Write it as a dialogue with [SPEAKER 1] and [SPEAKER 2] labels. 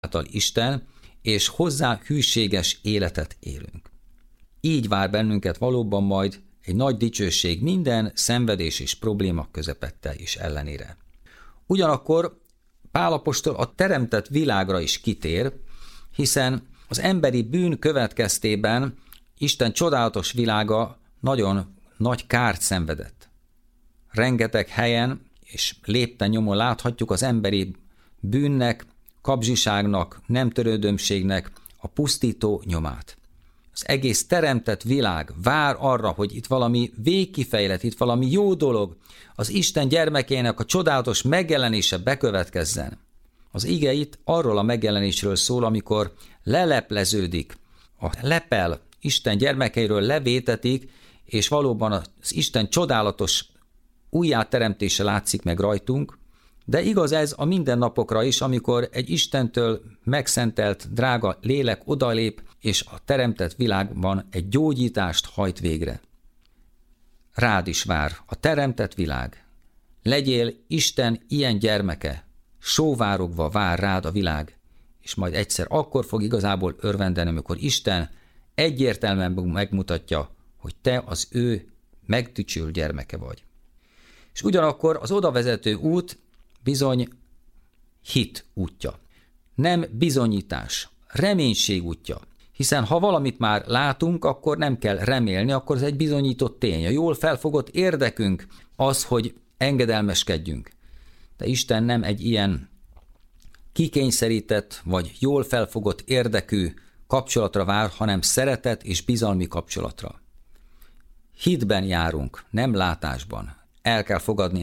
[SPEAKER 1] által Isten, és hozzá hűséges életet élünk. Így vár bennünket valóban majd egy nagy dicsőség minden szenvedés és probléma közepette is ellenére. Ugyanakkor Pál apostol a teremtett világra is kitér, hiszen az emberi bűn következtében Isten csodálatos világa nagyon nagy kárt szenvedett. Rengeteg helyen és lépten nyomon láthatjuk az emberi bűnnek, kapzsiságnak, nemtörődömségnek a pusztító nyomát. Az egész teremtett világ vár arra, hogy itt valami végkifejlet, itt valami jó dolog, az Isten gyermekének a csodálatos megjelenése bekövetkezzen. Az ige itt arról a megjelenésről szól, amikor lelepleződik, a lepel Isten gyermekeiről levétetik, és valóban az Isten csodálatos újjáteremtése látszik meg rajtunk, de igaz ez a mindennapokra is, amikor egy Istentől megszentelt, drága lélek odalép, és a teremtett világban egy gyógyítást hajt végre. Rád is vár a teremtett világ. Legyél Isten ilyen gyermeke, sóvárogva vár rád a világ, és majd egyszer akkor fog igazából örvendeni, amikor Isten egyértelműen megmutatja, hogy te az ő megdicsült gyermeke vagy. És ugyanakkor az odavezető út bizony hit útja. Nem bizonyítás, reménység útja. Hiszen ha valamit már látunk, akkor nem kell remélni, akkor ez egy bizonyított tény. A jól felfogott érdekünk az, hogy engedelmeskedjünk. De Isten nem egy ilyen kikényszerített, vagy jól felfogott érdekű kapcsolatra vár, hanem szeretet és bizalmi kapcsolatra. Hitben járunk, nem látásban. El kell fogadni